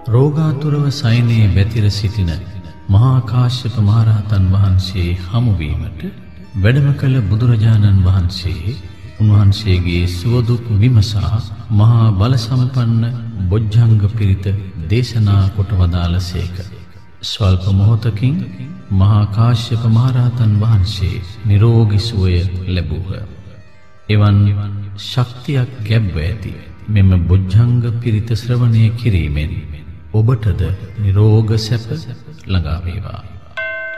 රෝගාතුරව සයනේ බැතිර සිටින මහා කාශ්‍යප මහරහතන් වහන්සේ හමුවීමට වැඩම කළ බුදුරජාණන් වහන්සේ උන්වහන්සේගේ සුවදුක් විමසා මහා බල සම්පන්න බොජ්ජංග පිරිත දේශනා කොට වදාළසේක. ස්වල්ප මොහොතකින් මහා කාශ්‍යප මහරහතන් වහන්සේ නිරෝගී සුවය ලැබුහ. එවන් ශක්තියක් ගැබ්ව ඇති මෙම බොජ්ජංග පිරිත ශ්‍රවණය කිරීමෙන් ඔබටද නිරෝග සැප ළඟා වේවා.